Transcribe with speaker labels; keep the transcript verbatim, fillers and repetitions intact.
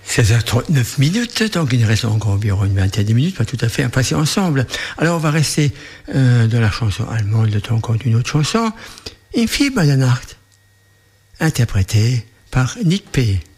Speaker 1: seize heures trente-neuf minutes, donc il nous reste encore environ une vingtaine de minutes, pas tout à fait à passer ensemble. Alors on va rester euh, dans la chanson allemande, le temps encore d'une autre chanson, Im Fieber der Nacht, interprétée par Nick P.